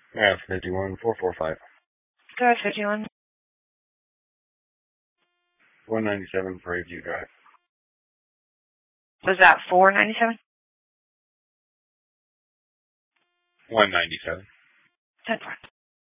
Yeah, 51445. Go ahead, 51. 197 Prairie View Drive. Was that 497? 197. 10-4.